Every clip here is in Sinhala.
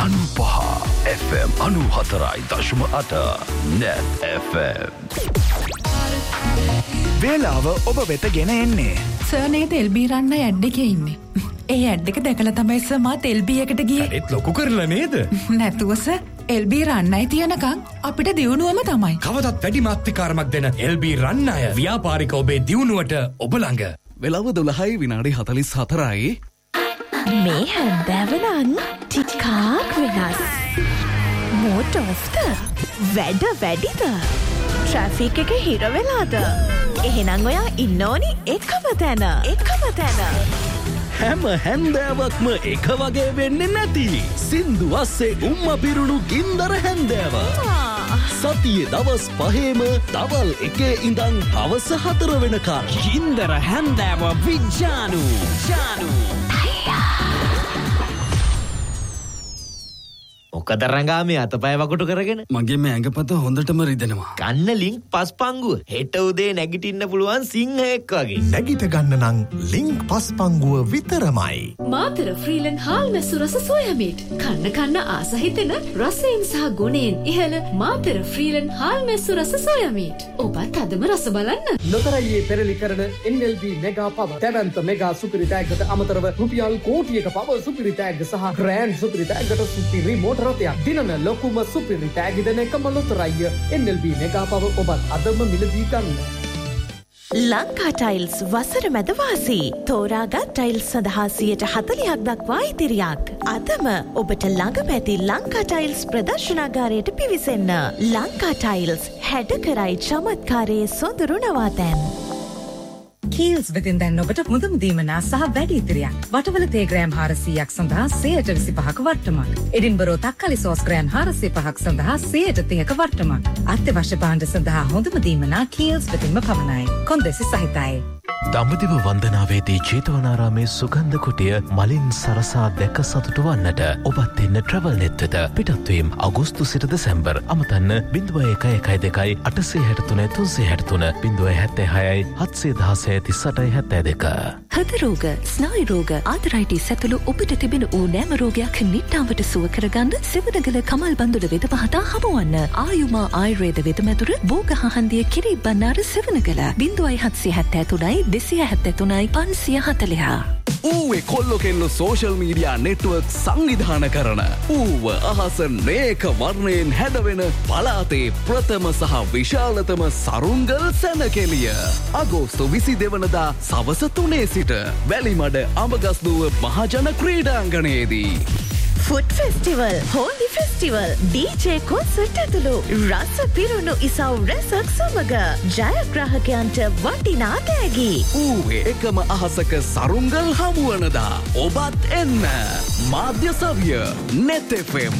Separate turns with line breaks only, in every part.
95 FM 94.8 Net FM.
වේලාව ඔබ වෙත ගෙන එන්නේ.
සර් නේද එල්බී රන්න ඇඩ් එකේ ඉන්නේ. ඒ ඇඩ් එක දැකලා තමයි සර් මාත් එල්බී එකට ගියේ.
ඒත් ලොකු කරලා නේද?
නැතුව සර් එල්බී රන්නයි තියනකම් අපිට දියුණුවම තමයි.
කවදත් වැඩි මාත්‍රිකාරමක් දෙන එල්බී රන්න අය ව්‍යාපාරික ඔබේ දියුණුවට ඔබ ළඟ.
වෙලාව 12:44.
මේ හැන්දෑවනන් ටිකක් වෙනස්. මෝට ඔෆ්ද? වැඩ වැඩිද? ට්‍රැෆික් එක හිර වෙලාද? එහෙනම් ඔයා ඉන්න ඕනි එකම තැන.
හැම හැන්දෑවක්ම එක වගේ වෙන්නේ නැති. සින්දු අස්සේ පිරුණු ගින්දර හැන්දෑව. සතියේ දවස් 5ම දවල් 1 ඉඳන් හවස 4 වෙනකම්.
ගින්දර හැන්දෑව විජ්ජානු.
මොකද රංගාමේ අතපය වකුටු කරගෙන
මගේ මේ ඇඟපත හොඳටම රිදෙනවා.
කන්න ලින්ක් පස්පංගුව හෙට උදේ නැගිටින්න පුළුවන් සිංහයෙක් වගේ.
නැගිට ගන්න නම් ලින්ක් පස්පංගුව විතරමයි.
මාතර ෆ්‍රීලන් හාල් මැස්සු රස සෝයා මීට්. කන්න ආස හිතෙන රසයෙන් සහ ගුණයෙන් ඉහළ මාතර ෆ්‍රීලන් හාල් මැස්සු රස සෝයා මීට්. ඔබත් අදම රස බලන්න.
නොතරයේ පෙරලි කරන NLB මෙගා පව. දැවන්ත මෙගා සුපිරි තෑග්ගට අමතරව රුපියල් කෝටියක පව සුපිරි තෑග්ග සහ ග්‍රෑන්ඩ් සුපිරි තෑග්ගට සුපිරි මෝටර දිනන ලොකුම සුපිරි තෑගි දෙන එකම ලොතරැය NLB මෙගා පව. ඔබත් අදම මිලදී ගන්න.
ලංකා ටයිල්ස් වසර මැද වාසී. තෝරාගත් ටයිල්ස් සඳහා 40% දක්වා ඉතිරියක්. අදම ඔබට ළඟම ඇති ලංකා ටයිල්ස් ප්‍රදර්ශනාගාරයට පිවිසෙන්න. ලංකා ටයිල්ස් හැඩ කරයි චමත්කාරයේ සොඳුරු නවාතැන්.
කීල්ස් වෙතින් දැන් ඔබට මුදුන් දීමනා සහ වැඩි ඉතිරියක්. වටවල තේ ග්‍රෑම් 400ක් සඳහා 125ක වට්ටමක්. එඩින්බරෝ තක්කලි සෝස් ග්‍රෑම් 405ක් සඳහා 130ක වට්ටමක්. අත්‍යවශ්‍ය භාණ්ඩ සඳහා හොඳම දීමනා කීල්ස් වෙතින්ම පමණයි. කොන්දෙසි සහිතයි.
දඹදිව වන්දනාවේදී ජේතවනාරාමේ සුගන්ධ කුටිය මලින් සරසා දැක සතුටු වන්නට ඔබත් එන්න ට්‍රැවල් නෙට් වෙත. පිටත්වීම අගෝස්තු සිට දෙසැම්බර්. අමතන්න 0112 863 363 076 716
හෘද රෝග, ස්නායු රෝග, ආතරයිටිස් ඇතුළු ඔබට තිබෙන ඕනෑම රෝගයක් නිට්ටාවට සුව කරගන්න සෙවණගල කමල් බන්දුල වෙද මහතා හමුවන්න. ආයුමා ආයුර්වේද වෙදමැදුර බෝගහහන්දිය කිරි බණ්ණාර සෙවණගල 0773 273 540.
ඌවේ කොල්ලෝ කෙල්ලෝ සෝෂල් මීඩියා නෙට්වර්ක් සංවිධාන කරන ඌව අහස නේක වර්ණයෙන් හැඩවෙන පලාතේ ප්‍රථම සහ විශාලතම සරුංගල් සැනකෙලිය. අගෝස්තු 22 වනදා සවස 3 සිට වැලිමඩ අඹගස්දුව මහජන ක්‍රීඩාංගණයේදී.
Food festival, holy festival, DJ concert ඇතුළු රස පිරුණු ඉසව් රැසක් සමග ජයග්‍රාහකයන්ට වටිනා තෑගි.
ඌවේ එකම අහසක සරුංගල් හමුවනදා ඔබත් එන්න. මාධ්‍ය සවිය net FM.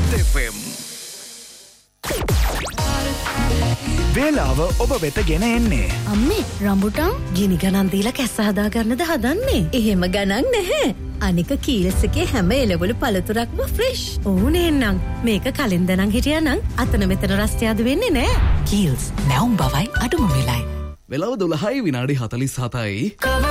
වේලාව ඔබ වෙත ගෙන එන්නේ.
අම්මේ රම්බුටන් ගිනි ගණන් දීලා කැස්ස හදා ගන්නද හදන්නේ? එහෙම ගණන් නැහැ. අනික කීල්ස් එකේ හැම එළවලු පළතුරක්ම ෆ්‍රෙෂ්. ඕනේ නං මේක කලින් දනන් හිටියානම් අතන මෙතන රස්තියාදු වෙන්නේ නැහැ.
කීල්ස් නැවුම් බවයි අඩුම වෙලයි.
වෙලාව 12:47.